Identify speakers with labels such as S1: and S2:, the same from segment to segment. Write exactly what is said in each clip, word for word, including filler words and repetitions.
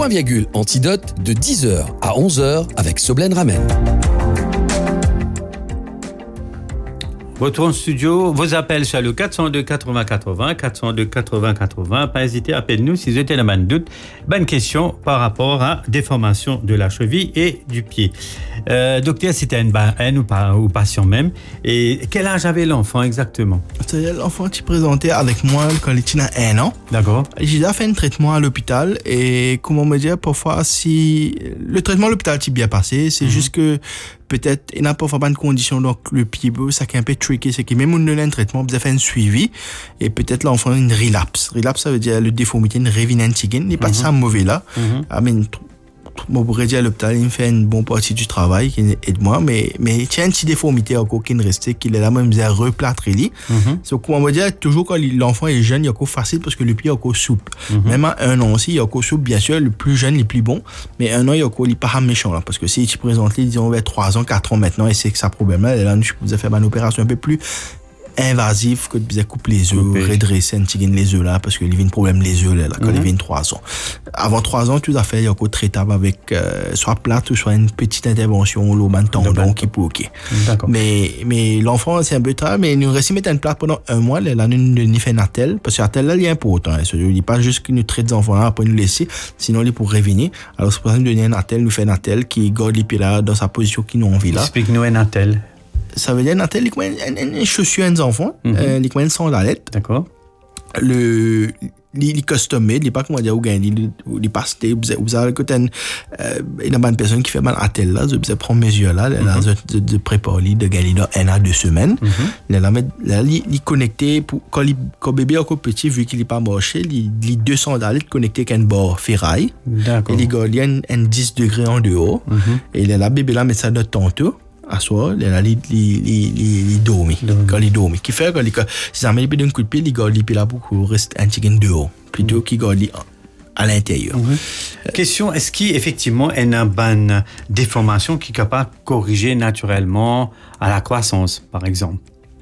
S1: Point virgule antidote de dix heures à onze heures avec Soblen Ramen.
S2: Retour en studio, vos appels sur le quatre cent deux quatre-vingts quatre-vingts, quatre cent deux quatre-vingts quatre-vingts. Pas hésiter, appelez-nous si vous avez un doute. Bonne question par rapport à déformation de la cheville et du pied. Euh, docteur, c'était une haine ou, pas, ou passion même. Et quel âge avait l'enfant exactement?
S3: C'est-à-dire, l'enfant qui présentait avec moi quand il était un an.
S2: D'accord.
S3: J'ai déjà fait un traitement à l'hôpital et comment me dire, parfois, si le traitement à l'hôpital s'est bien passé, c'est mm-hmm. juste que peut-être, il n'a parfois pas de conditions, donc le pied, ça qui est un peu tricky, c'est que même on a un traitement, vous avez fait un suivi, et peut-être l'enfant a une relapse. Relapse, ça veut dire le déformité, une révinantigine, il n'est pas mm-hmm. ça mauvais là. Mm-hmm. I mean, bon, pour dire à l'hôpital, il me fait une bonne partie du travail, qui aide moi, mais, mais il y a une petite déformité encore qui reste, qu'il est là, même, il a replâtré lui. Mm-hmm. Donc, on va dire, toujours quand l'enfant est jeune, il y a encore facile parce que le pied est encore souple. Mm-hmm. Même à un an aussi, il y a encore souple, bien sûr, le plus jeune, le plus bon, mais un an, il y a encore, il n'est pas méchant, là, parce que si tu présentes, disons, vers trois ans, quatre ans maintenant, et c'est que ça problème là, là, je vous ai fait une opération un peu plus invasif que de couper les œufs, redresser un petit les œufs là, parce qu'il y a un problème les œufs là, quand mm-hmm. il y a trois ans. Avant trois ans, tout à fait, il y a encore traitable avec euh, soit plate ou soit une petite intervention ou l'eau tendon qui peut ok.
S2: D'accord.
S3: Mais, mais l'enfant, c'est un peu tard, mais nous restons mettre une plate pendant un mois, là, nous, nous fait une attelle, parce que l'attelle là, il est important. Hein, il n'est pas juste que nous traite des enfants là, après nous laisser, sinon il est pour revenir. Alors, c'est pour ça que nous donner une attelle, nous fait une attelle qui garde les pieds là dans sa position qui nous envie là.
S2: Explique-nous une attelle.
S3: Ça veut dire Nathalie, les chaussures des enfants, mm-hmm. euh, les sandalettes.
S2: D'accord.
S3: Le les custom made, les pas comment dire ou gain les pastés, vous avez côté une une bonne personne qui fait mal à tel là, je prends mesure là, là de de préparer de gagner dans un à deux semaines. Là là là les connecter pour quand les quand bébé encore petit vu qu'il est pas marché, les les deux sandalettes connectées avec un bord ferraille.
S2: D'accord.
S3: Et les gardiens un dix degrés en dehors. Et là bébé là met ça de tantôt à soi, il a les les les les dormi quand il dormi qui fait quand il si ça met d'un coup de pied il garde les pieds là pour rester un chicken dehors plutôt qu'il garde à l'intérieur.
S2: Mm-hmm. Question, est-ce qu'effectivement il y a une bonne déformation qui est capable de corriger naturellement à la croissance par exemple?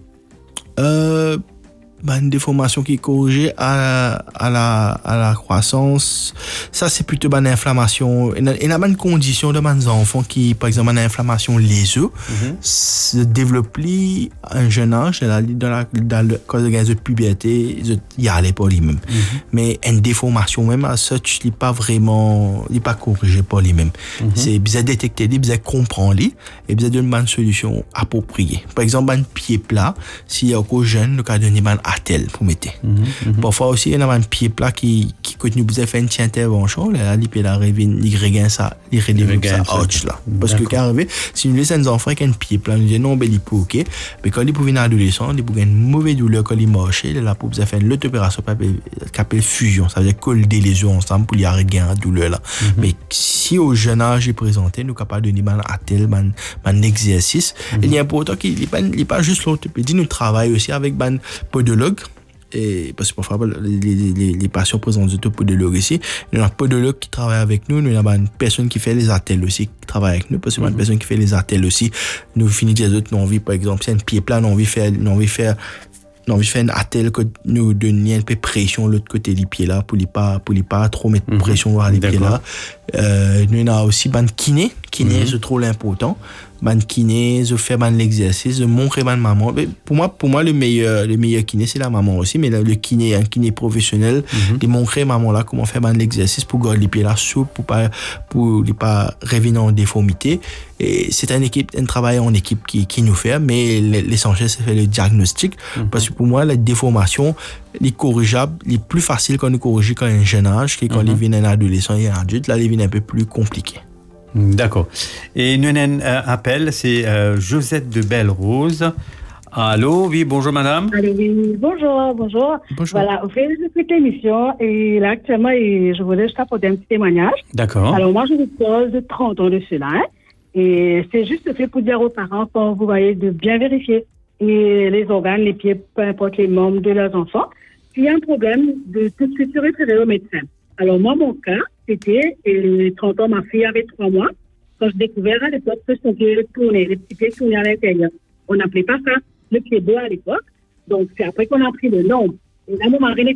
S3: Euh bah, une déformation qui est corrigée à, à, la, à la croissance, ça c'est plutôt bah, une inflammation. Il y a une condition de mes enfants qui, par exemple, une inflammation les œufs, mm-hmm. se développe à un jeune âge, dans la, dans la, dans le, quand il y a de puberté, il y a les pas lui-même. Mm-hmm. Mais une déformation même, à ça, il n'est pas vraiment, il n'est pas corrigé par lui-même. Mm-hmm. C'est bien détecter, bien comprendre, et bien donner une solution appropriée. Par exemple, un pied plat, s'il y a encore jeune, le cas de une attelle pour mettre. Mm-hmm. Parfois aussi, il y a un pied plat qui, qui quand nous faisons faire une petite intervention, là, il peut arriver, il regagne ça, il redéveloppe ça, ouch, là. Parce D'accord. que, quand arrivé, si nous laissons un enfant avec un pied plat, nous disons non, ben, il peut ok. Mais quand il peut venir adolescent, il peut avoir une mauvaise douleur quand il marche, là, pour faire une autre opération qui s'appelle fusion. Ça veut dire coller les os ensemble pour y arrêter la douleur, là. Mm-hmm. Mais si au jeune âge est présenté, nous sommes capables de donner un attelle, un exercice. Mm-hmm. Il est important qu'il n'est pas, pas juste l'orthopédie, nous travaillons aussi avec un podologue. Et parce que parfois les, les, les patients présentent des podologues ici, il y a un podologue qui travaille avec nous, il y a une personne qui fait les attelles aussi qui travaille avec nous, parce qu'il y a une personne qui fait les attelles aussi. Nous finissons les autres, nous envie par exemple, c'est un pied plat, nous envie faire, nous envie faire nous envie faire une attelle que nous donner un peu pression l'autre côté des pieds là pour les pas pour les pas trop mettre pression sur les pieds là. Euh, nous on a aussi ban kiné, kiné mm-hmm. c'est trop l'important. Ban kiné, je fais ban l'exercice, je montrer ban maman. Mais pour moi pour moi le meilleur le meilleur kiné c'est la maman aussi, mais le, le kiné un kiné professionnel, mm-hmm. de montrer maman là comment faire ban l'exercice pour garder les pieds là souples pour pas pour les pas revenir en déformité. Et c'est une équipe un travail en équipe qui qui nous fait, mais l'essentiel c'est faire le diagnostic mm-hmm. parce que pour moi la déformation les corrigeables les plus faciles quand nous corriger quand un jeune âge que quand mm-hmm. ils viennent un adolescent et un adulte là ils viennent un peu plus compliqués.
S2: D'accord. Et nous avons un euh, appel, c'est euh, Josette de Belle-Rose. Allô, oui, bonjour madame.
S4: Allô, oui, bonjour, bonjour.
S3: Bonjour.
S4: Voilà, on fait cette émission et là actuellement, et je voulais juste apporter un petit témoignage.
S2: D'accord.
S4: Alors moi, je vous pose trente ans de cela, hein, et c'est juste fait pour dire aux parents, quand vous voyez, de bien vérifier les, les organes, les pieds, peu importe les membres de leurs enfants. S'il y a un problème, de tout de suite se référer au médecin. Alors moi, mon cas, c'était, et trente ans, ma fille avait trois mois, quand je découvert à l'époque que son pied tournait, les petits pieds tournaient à l'intérieur. On n'appelait pas ça le pied beau à l'époque. Donc, c'est après qu'on a pris le nombre. Et là, mon mari